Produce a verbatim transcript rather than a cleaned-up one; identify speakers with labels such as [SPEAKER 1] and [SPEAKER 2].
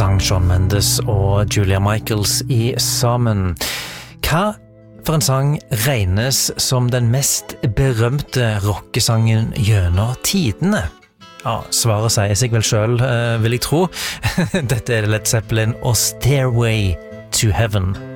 [SPEAKER 1] sang Shawn Mendes og Julia Michaels i sammen. Hva for en sang regnes som den mest berømte rockesangen gjennom tidene? Ja, svaret sier seg vel selv, vil jeg tro. Dette er Led Zeppelin og Stairway to Heaven.